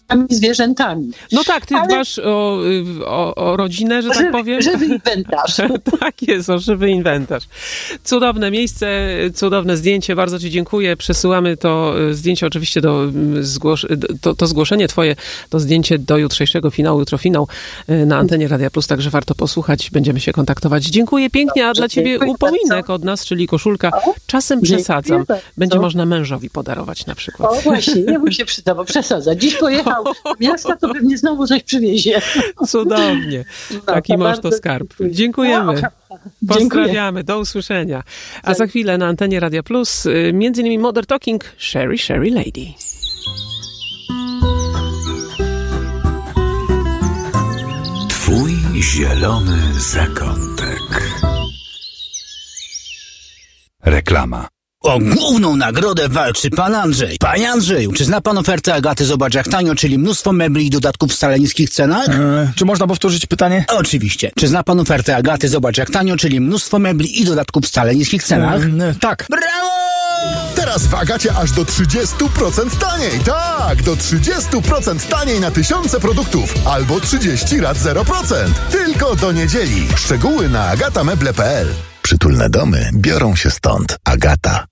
zwierzętami. No tak, ty dbasz o rodzinę, że tak powiem. Żywy inwentarz. Tak jest, o żywy inwentarz. Cudowne miejsce, cudowne zdjęcie, bardzo ci dziękuję. Przesyłamy to zdjęcie oczywiście to zgłoszenie twoje, to zdjęcie do jutrzejszego finału, jutro finał na antenie Radia Plus, także warto posłuchać, będziemy się kontaktować. Dziękuję pięknie, a dla ciebie upominek od nas, czyli koszulka. Czasem przesadzam. Będzie można mężowi podarować na przykład. O właśnie, nie bym się przydawał przesadzać. Dziś pojechał do miasta, to pewnie znowu coś przywiezie. Cudownie. Taki mąż to skarb. Dziękujemy. Pozdrawiamy. Do usłyszenia. A za chwilę na antenie Radia Plus między innymi Modern Talking Sherry Sherry Lady. Twój zielony zakątek. Reklama. O główną nagrodę walczy pan Andrzej. Panie Andrzeju, czy zna pan ofertę Agaty Zobacz jak tanio, czyli mnóstwo mebli i dodatków w wcale niskich cenach? Czy można powtórzyć pytanie? Oczywiście. Czy zna pan ofertę Agaty Zobacz jak tanio, czyli mnóstwo mebli i dodatków w wcale niskich cenach? Tak. Brawo! Teraz w Agacie aż do 30% taniej. Tak, do 30% taniej na tysiące produktów. Albo 30 rat 0%. Tylko do niedzieli. Szczegóły na agatameble.pl. Przytulne domy biorą się stąd. Agata.